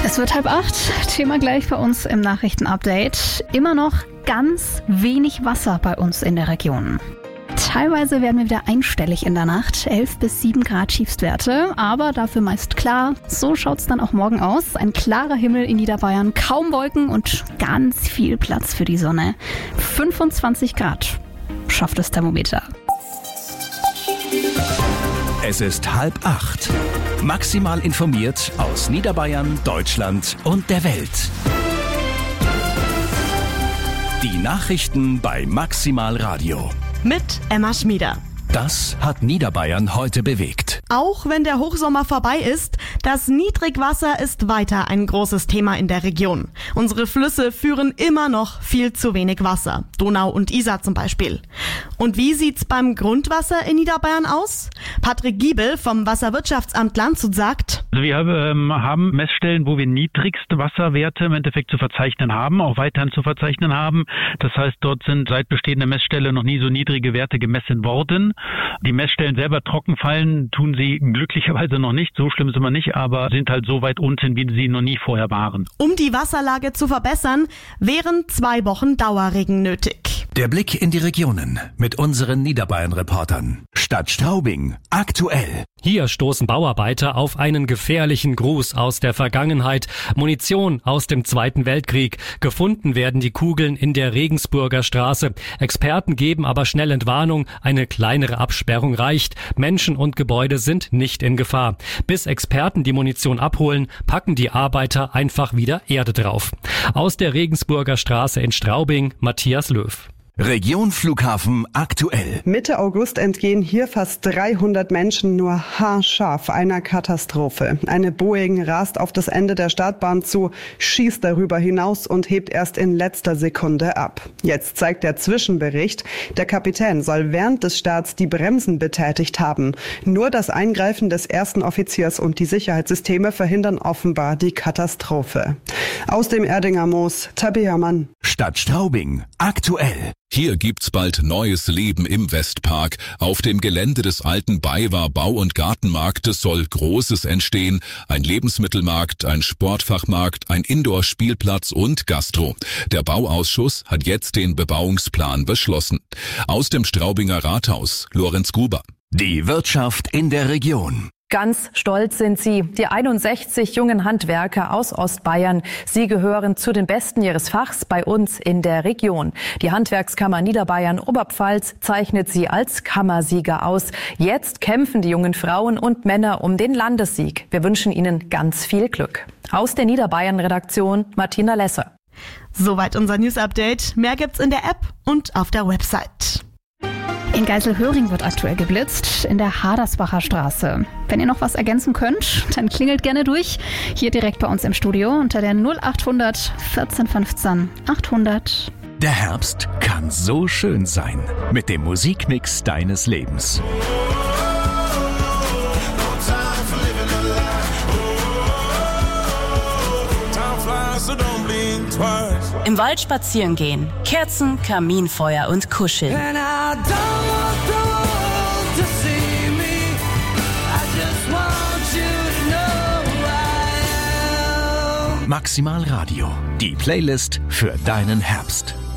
Es wird 7:30, Thema gleich bei uns im Nachrichtenupdate. Immer noch ganz wenig Wasser bei uns in der Region. Teilweise werden wir wieder einstellig in der Nacht, 11 bis 7 Grad Tiefstwerte, aber dafür meist klar. So schaut's dann auch morgen aus. Ein klarer Himmel in Niederbayern, kaum Wolken und ganz viel Platz für die Sonne. 25 Grad schafft das Thermometer. Es ist 7:30. Maximal informiert aus Niederbayern, Deutschland und der Welt. Die Nachrichten bei Maximal Radio. Mit Emma Schmieder. Das hat Niederbayern heute bewegt. Auch wenn der Hochsommer vorbei ist, das Niedrigwasser ist weiter ein großes Thema in der Region. Unsere Flüsse führen immer noch viel zu wenig Wasser. Donau und Isar zum Beispiel. Und wie sieht's beim Grundwasser in Niederbayern aus? Patrick Giebel vom Wasserwirtschaftsamt Landshut sagt: Wir haben Messstellen, wo wir niedrigste Wasserwerte im Endeffekt zu verzeichnen haben, auch weiterhin zu verzeichnen haben. Das heißt, dort sind seit bestehender Messstelle noch nie so niedrige Werte gemessen worden. Die Messstellen selber trocken fallen, tun sie glücklicherweise noch nicht. So schlimm sind wir nicht, aber sind halt so weit unten, wie sie noch nie vorher waren. Um die Wasserlage zu verbessern, wären 2 Wochen Dauerregen nötig. Der Blick in die Regionen mit unseren Niederbayern-Reportern. Stadt Straubing, aktuell. Hier stoßen Bauarbeiter auf einen gefährlichen Gruß aus der Vergangenheit. Munition aus dem Zweiten Weltkrieg. Gefunden werden die Kugeln in der Regensburger Straße. Experten geben aber schnell Entwarnung. Eine kleinere Absperrung reicht. Menschen und Gebäude sind nicht in Gefahr. Bis Experten die Munition abholen, packen die Arbeiter einfach wieder Erde drauf. Aus der Regensburger Straße in Straubing, Matthias Löw. Region Flughafen aktuell. Mitte August entgehen hier fast 300 Menschen nur haarscharf einer Katastrophe. Eine Boeing rast auf das Ende der Startbahn zu, schießt darüber hinaus und hebt erst in letzter Sekunde ab. Jetzt zeigt der Zwischenbericht, der Kapitän soll während des Starts die Bremsen betätigt haben. Nur das Eingreifen des ersten Offiziers und die Sicherheitssysteme verhindern offenbar die Katastrophe. Aus dem Erdinger Moos, Tabea Mann. Stadt Straubing aktuell. Hier gibt's bald neues Leben im Westpark. Auf dem Gelände des alten BayWa Bau- und Gartenmarktes soll Großes entstehen. Ein Lebensmittelmarkt, ein Sportfachmarkt, ein Indoor-Spielplatz und Gastro. Der Bauausschuss hat jetzt den Bebauungsplan beschlossen. Aus dem Straubinger Rathaus, Lorenz Gruber. Die Wirtschaft in der Region. Ganz stolz sind sie, die 61 jungen Handwerker aus Ostbayern. Sie gehören zu den Besten ihres Fachs bei uns in der Region. Die Handwerkskammer Niederbayern-Oberpfalz zeichnet sie als Kammersieger aus. Jetzt kämpfen die jungen Frauen und Männer um den Landessieg. Wir wünschen ihnen ganz viel Glück. Aus der Niederbayern-Redaktion Martina Lesser. Soweit unser News-Update. Mehr gibt's in der App und auf der Website. In Geiselhöring wird aktuell geblitzt, in der Hadersbacher Straße. Wenn ihr noch was ergänzen könnt, dann klingelt gerne durch. Hier direkt bei uns im Studio unter der 0800 14 15 800. Der Herbst kann so schön sein. Mit dem Musikmix deines Lebens. Im Wald spazieren gehen, Kerzen, Kaminfeuer und Kuscheln. Maximal Radio, die Playlist für deinen Herbst.